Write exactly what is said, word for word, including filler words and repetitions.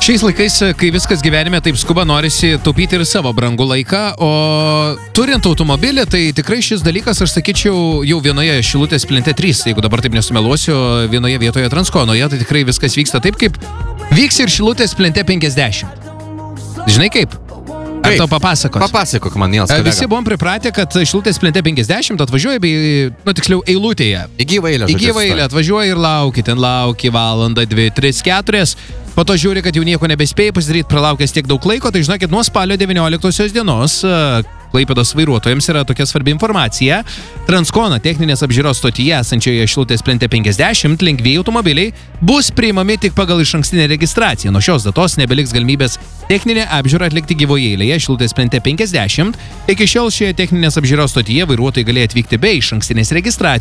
Šiais laikais, kai viskas gyvenime taip skuba, norisi taupyti ir savo brangų laiką, o turint automobilį, tai tikrai šis dalykas, aš sakyčiau, jau vienoje Šilutės plente trys, jeigu dabar taip nesumeluosiu, vienoje vietoje Transkonoje, tai tikrai viskas vyksta taip, kaip vyks ir Šilutės plente penkiasdešimt. Žinai kaip? Ar tau papasakos? Papasakok man, Nielas, kolega. Visi buvom pripratę, kad Šilutės plente penkiasdešimt atvažiuoja, bei, nu tiksliau, eilutėje. Į gyvą eilę. Į gyvą eilę atvažiuoja ir lauki, ten lauki valandą, dvi, tris, keturias. Po to žiūri, kad jau nieko nebespėjai pasidaryti, pralaukęs tiek daug laiko, tai žinokit, nuo spalio devynioliktosios dienos Klaipėdos vairuotojams yra tokia svarbi informacija. Transkona techninės apžiūros stotyje esančioje Šilutės plente penkiasdešimt lengvieji automobiliai bus priimami tik pagal išankstinę registraciją. Nuo šios datos nebeliks galimybės techninę apžiūrą atlikti gyvoje eilėje Šilutės plente penkiasdešimt. Iki šiol šioje techninės apžiūros stotyje vairuotojai galėjo atvykti be išankstinės registracijos.